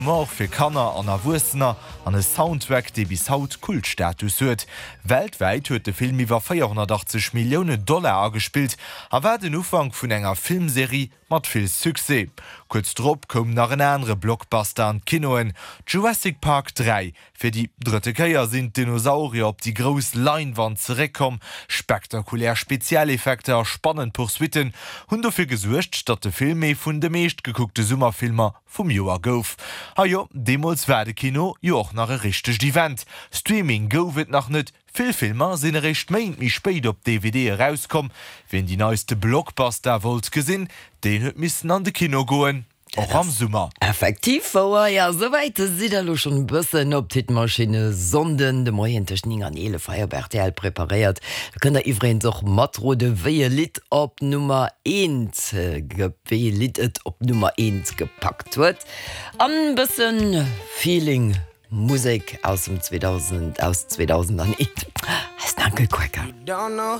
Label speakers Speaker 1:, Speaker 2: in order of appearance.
Speaker 1: Mor fir Kanner an Erwussener an e Soundtrack, dei bis haut Kultstatus huet. Weltweit huet de Film iwwer 480 Millionen Dollar agespielt, awer den Ufang vun enger Filmserie mat vill Suse. Kurz drop kom nach en andere Blockbuster an Kinoen. Jurassic Park 3. Fir die dritte Käier sind Dinosaurier op die gros Leinwand zerekom, spektakulär Spezialeffekte a spannend Poursuiten hun dofir gesuercht, dat de Film vun de meescht geguckte Summerfilmer vum Joer gouf. Ha jo, demols werde Kino joch nach e richteg Event. Streaming goufet nach net. Vill Filmer sinn recht méint mi spéit op DVD herauskom, wenn die neueste Blockbuster wollt gesinn, den huet missen an de Kino goen. Och am Summer.
Speaker 2: Effektiv war ja soweit siderlo schon bëssen op Titmaschine sonden de moien Technik an ele Feierbertel prepariert. Da könnt der iwren soch Matro de Weie Lit op Nummer 1 Lit op Nummer 1 gepackt huet. An bëssen Feeling Musik aus dem 2000 aus 2001. Danke Quacker.
Speaker 3: Don't know